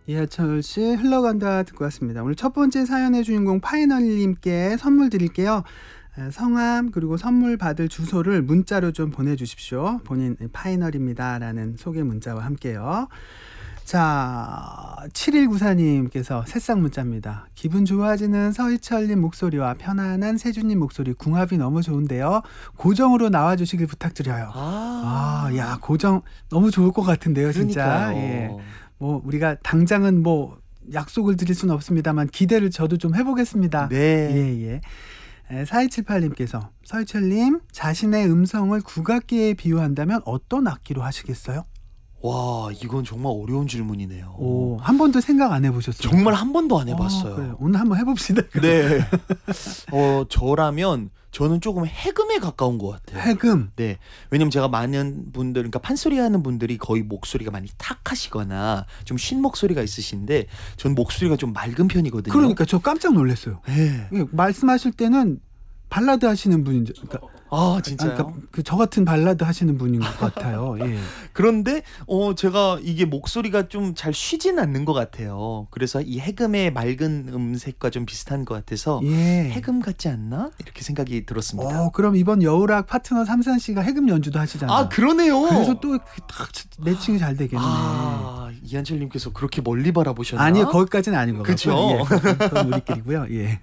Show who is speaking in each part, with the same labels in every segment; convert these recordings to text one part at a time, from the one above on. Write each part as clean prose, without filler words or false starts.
Speaker 1: 이하철 씨 흘러간다 듣고 왔습니다. 오늘 첫 번째 사연의 주인공 파이널님께 선물 드릴게요. 성함 그리고 선물 받을 주소를 문자로 좀 보내주십시오. 본인 파이널입니다라는 소개 문자와 함께요. 자, 7194님께서 새싹 문자입니다. 기분 좋아지는 서희철님 목소리와 편안한 세준님 목소리 궁합이 너무 좋은데요. 고정으로 나와주시길 부탁드려요. 야, 고정 너무 좋을 것 같은데요, 진짜. 예. 뭐 우리가 당장은 뭐 약속을 드릴 수는 없습니다만 기대를 저도 좀 해보겠습니다.
Speaker 2: 네.
Speaker 1: 4278님께서 서희철님 자신의 음성을 국악기에 비유한다면 어떤 악기로 하시겠어요?
Speaker 2: 와, 이건 정말 어려운 질문이네요.
Speaker 1: 한 번도 생각 안 해보셨어요?
Speaker 2: 정말 한 번도 안 해봤어요.
Speaker 1: 그래요. 오늘 한번 해봅시다.
Speaker 2: 네. 저라면 저는 조금 해금에 가까운 것 같아요.
Speaker 1: 해금?
Speaker 2: 네. 왜냐면 제가 많은 분들, 그러니까 판소리 하는 분들이 거의 목소리가 많이 탁하시거나 좀 쉰 목소리가 있으신데 전 목소리가 좀 맑은 편이거든요.
Speaker 1: 그러니까 저 깜짝 놀랐어요.
Speaker 2: 네.
Speaker 1: 말씀하실 때는 발라드 하시는 분인 그러니까
Speaker 2: 진짜요?
Speaker 1: 그러니까 저 같은 발라드 하시는 분인 것 같아요. 예.
Speaker 2: 그런데 제가 이게 목소리가 좀 잘 쉬진 않는 것 같아요. 그래서 이 해금의 맑은 음색과 좀 비슷한 것 같아서 해금 같지 않나? 이렇게 생각이 들었습니다.
Speaker 1: 그럼 이번 여우락 파트너 삼산 씨가 해금 연주도 하시잖아요.
Speaker 2: 그러네요.
Speaker 1: 그래서 또 딱 매칭이 잘 되겠네.
Speaker 2: 이한철님께서 그렇게 멀리 바라보셨나?
Speaker 1: 아니요, 거기까지는 아닌 것 같고요.
Speaker 2: 그렇죠.
Speaker 1: 그건 우리끼리고요. 예.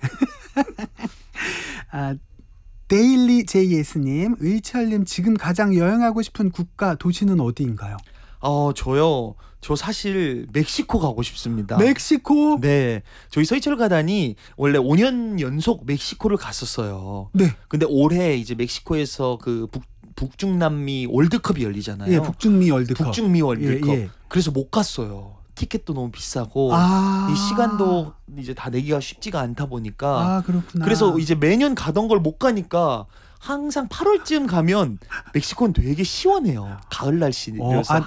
Speaker 1: 데일리 JS님, 의철님 지금 가장 여행하고 싶은 국가 도시는 어디인가요?
Speaker 2: 저 사실 멕시코 가고 싶습니다.
Speaker 1: 멕시코?
Speaker 2: 네. 저희 서희철 가단이 원래 5년 연속 멕시코를 갔었어요.
Speaker 1: 네.
Speaker 2: 근데 올해 이제 멕시코에서 그 북중남미 월드컵이 열리잖아요.
Speaker 1: 예, 북중미 월드컵.
Speaker 2: 북중미 월드컵.
Speaker 1: 예.
Speaker 2: 그래서 못 갔어요. 티켓도 너무 비싸고 이 시간도 이제 다 내기가 쉽지가 않다 보니까.
Speaker 1: 그렇구나.
Speaker 2: 그래서 이제 매년 가던 걸 못 가니까 항상 8월쯤 가면 멕시코는 되게 시원해요. 가을 날씨라서.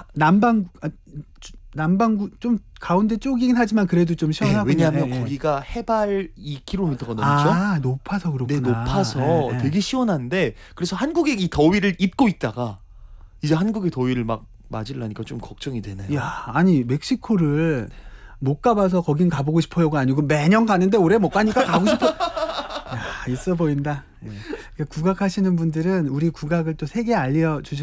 Speaker 1: 남반구 좀 가운데 쪽이긴 하지만 그래도 좀 시원하군요.
Speaker 2: 왜냐하면 거기가 해발 2km가 넘죠.
Speaker 1: 높아서 그렇구나.
Speaker 2: 네, 높아서 되게 시원한데 그래서 한국의 이 더위를 입고 있다가 이제 한국의 더위를 막 맞으려니까 좀 걱정이 되네요.
Speaker 1: 야, 아니 멕시코를 못 가봐서 거긴 가보고 싶어요가 아니고 매년 가는데 올해 못 가니까 가고 싶어. 야, 있어 보인다. 국악 하시는 분들은 우리 국악을 또 세계에 알려주셔